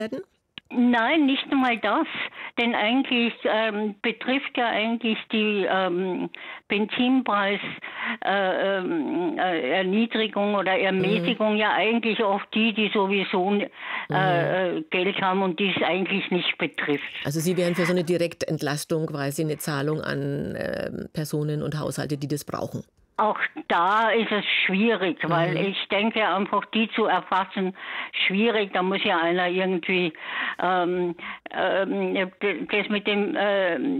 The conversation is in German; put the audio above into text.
werden? Nein, nicht einmal das. Denn eigentlich betrifft ja eigentlich die Benzinpreis Erniedrigung oder Mhm. Ermäßigung ja eigentlich auch die, die sowieso Mhm. Geld haben und die es eigentlich nicht betrifft. Also Sie wären für so eine Direktentlastung, quasi eine Zahlung an Personen und Haushalte, die das brauchen. Auch da ist es schwierig, weil Mhm. ich denke einfach, die zu erfassen, schwierig. Da muss ja einer irgendwie das mit dem